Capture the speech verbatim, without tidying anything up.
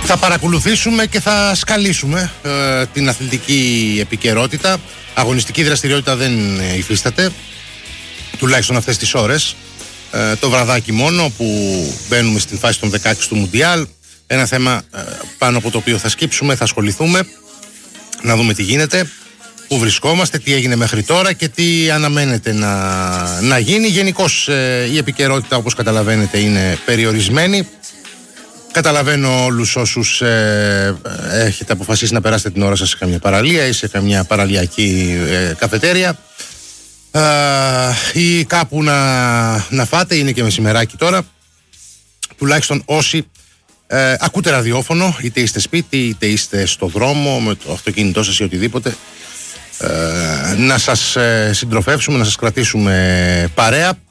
Θα παρακολουθήσουμε και θα σκαλίσουμε ε, την αθλητική επικαιρότητα. Αγωνιστική δραστηριότητα δεν ε, υφίσταται, τουλάχιστον αυτές τις ώρες. Ε, το βραδάκι μόνο που μπαίνουμε στην φάση των δεκαέξι του Μουντιάλ. Ένα θέμα ε, πάνω από το οποίο θα σκύψουμε, θα ασχοληθούμε, να δούμε τι γίνεται, πού βρισκόμαστε, τι έγινε μέχρι τώρα και τι αναμένεται να, να γίνει. Γενικώς ε, η επικαιρότητα, όπως καταλαβαίνετε, είναι περιορισμένη. Καταλαβαίνω όλους όσους ε, έχετε αποφασίσει να περάσετε την ώρα σας σε καμιά παραλία ή σε καμιά παραλιακή ε, καφετέρια ε, ή κάπου να, να φάτε, είναι και μεσημεράκι τώρα. Τουλάχιστον όσοι ε, ακούτε ραδιόφωνο, είτε είστε σπίτι είτε είστε στο δρόμο με το αυτοκίνητό σας ή οτιδήποτε, ε, να σας ε, συντροφεύσουμε, να σας κρατήσουμε παρέα.